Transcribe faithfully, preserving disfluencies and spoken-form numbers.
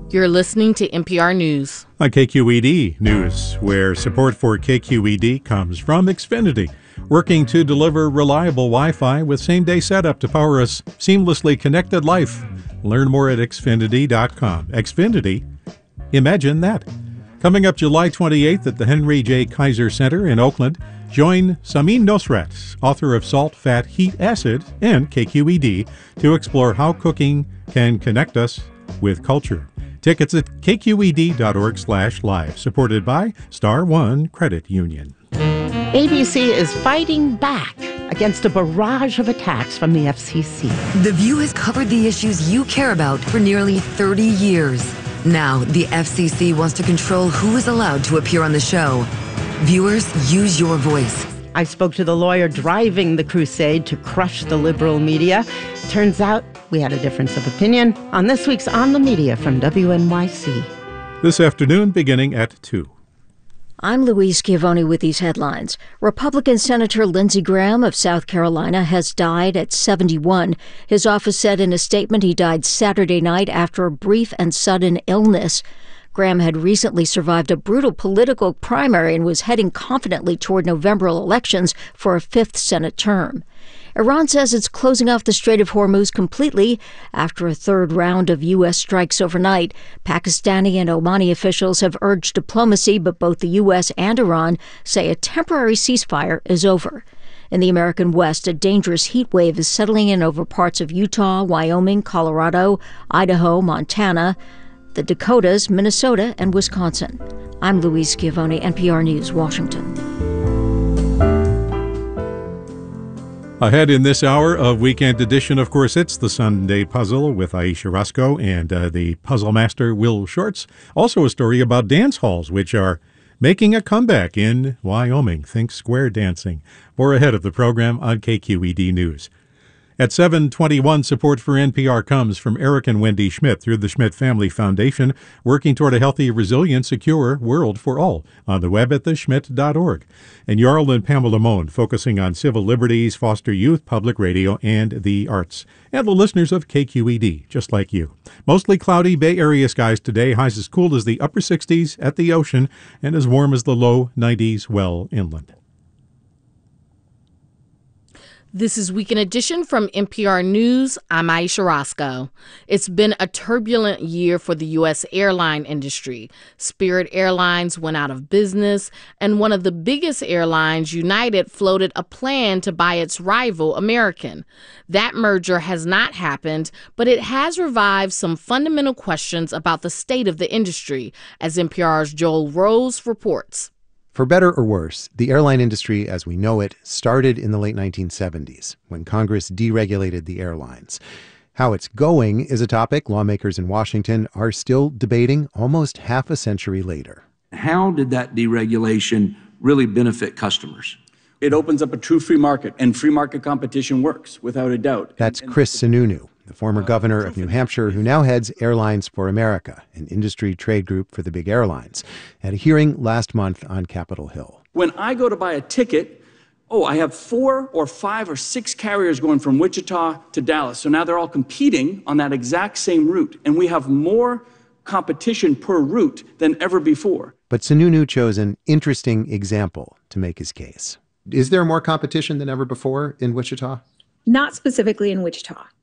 You're listening to N P R News. On K Q E D News, where support for K Q E D comes from Xfinity, working to deliver reliable Wi-Fi with same-day setup to power a seamlessly connected life. Learn more at Xfinity dot com. Xfinity, imagine that. Coming up July twenty-eighth at the Henry J. Kaiser Center in Oakland, join Samin Nosrat, author of Salt, Fat, Heat, Acid, and K Q E D, to explore how cooking can connect us with culture. Tickets at K Q E D dot org slash live, supported by Star One Credit Union. A B C is fighting back against a barrage of attacks from the F C C. The View has covered the issues you care about for nearly thirty years. Now, the F C C wants to control who is allowed to appear on the show. Viewers, use your voice. I spoke to the lawyer driving the crusade to crush the liberal media. Turns out we had a difference of opinion on this week's On the Media from W N Y C. This afternoon, beginning at two. I'm Louise Schiavone with these headlines. Republican Senator Lindsey Graham of South Carolina has died at seventy-one. His office said in a statement he died Saturday night after a brief and sudden illness. Graham had recently survived a brutal political primary and was heading confidently toward November elections for a fifth Senate term. Iran says it's closing off the Strait of Hormuz completely after a third round of U S strikes overnight. Pakistani and Omani officials have urged diplomacy, but both the U S and Iran say a temporary ceasefire is over. In the American West, a dangerous heat wave is settling in over parts of Utah, Wyoming, Colorado, Idaho, Montana, the Dakotas, Minnesota, and Wisconsin. I'm Louise Schiavone, N P R News, Washington. Ahead in this hour of Weekend Edition, of course, it's the Sunday Puzzle with Aisha Roscoe and uh, the puzzle master Will Shortz. Also a story about dance halls, which are making a comeback in Wyoming. Think square dancing. More ahead of the program on K Q E D News. At seven twenty-one, support for N P R comes from Eric and Wendy Schmidt through the Schmidt Family Foundation, working toward a healthy, resilient, secure world for all. On the web at the schmidt dot org. And Jarl and Pamela Mohn, focusing on civil liberties, foster youth, public radio, and the arts. And the listeners of K Q E D, just like you. Mostly cloudy Bay Area skies today, highs as cool as the upper sixties at the ocean and as warm as the low nineties well inland. This is Weekend Edition from N P R News. I'm Aisha Roscoe. It's been a turbulent year for the U S airline industry. Spirit Airlines went out of business, and one of the biggest airlines, United, floated a plan to buy its rival, American. That merger has not happened, but it has revived some fundamental questions about the state of the industry, as N P R's Joel Rose reports. For better or worse, the airline industry as we know it started in the late nineteen seventies, when Congress deregulated the airlines. How it's going is a topic lawmakers in Washington are still debating almost half a century later. How did that deregulation really benefit customers? It opens up a true free market, and free market competition works, without a doubt. That's Chris Sununu, the former governor of New Hampshire who now heads Airlines for America, an industry trade group for the big airlines, at a hearing last month on Capitol Hill. When I go to buy a ticket, oh, I have four or five or six carriers going from Wichita to Dallas. So now they're all competing on that exact same route, and we have more competition per route than ever before. But Sununu chose an interesting example to make his case. Is there more competition than ever before in Wichita? Not specifically in Wichita.